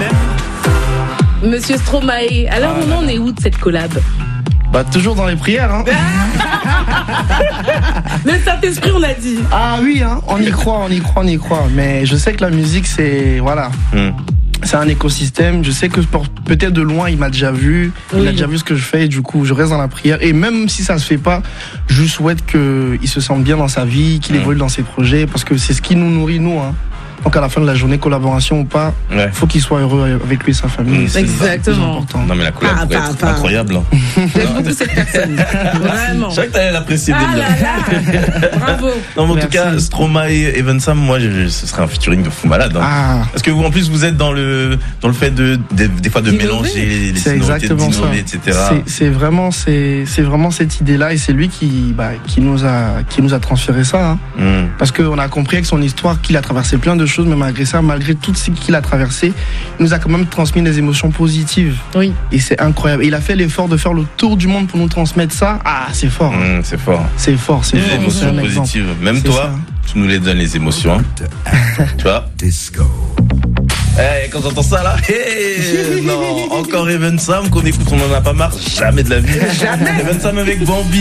Monsieur Stromae, alors on en est où de cette collab? Bah toujours dans les prières, hein. Le Saint-Esprit, on a dit. Ah oui, hein, on y croit. Mais je sais que la musique, c'est voilà. C'est un écosystème. Je sais que peut-être de loin, il m'a déjà vu. Il a déjà vu ce que je fais. Et du coup, je reste dans la prière. Et même si ça se fait pas, je souhaite qu'il se sente bien dans sa vie, qu'il évolue dans ses projets, parce que c'est ce qui nous nourrit, nous, hein. Donc à la fin de la journée, collaboration ou pas, faut qu'il soit heureux avec lui et sa famille. C'est exactement. Non mais la collab pourrait être incroyable. J'aime beaucoup cette personne. Vraiment. Je savais que t'allais l'apprécier déjà. Bravo. Non mais en tout cas, Stromae et Evan Sam, moi ce serait un featuring de fou malade. Hein. Parce que vous en plus vous êtes dans le fait des fois de mélanger les sonorités, d'innover, etc. C'est vraiment cette idée-là et c'est lui qui nous a transféré ça. Hein. Parce qu'on a compris avec son histoire qu'il a traversé plein de choses, mais malgré ça, malgré tout ce qu'il a traversé, il nous a quand même transmis des émotions positives. Oui. Et c'est incroyable. Et il a fait l'effort de faire le tour du monde pour nous transmettre ça. Ah, c'est fort. Hein. C'est fort. C'est fort. C'est des émotions positives. Même c'est toi, tu nous les donnes les émotions. Tu vois? Disco. Quand j'entends ça là, non, encore Evan Sam qu'on écoute, on en a pas marre, jamais de la vie. Evan Sam avec Bambi.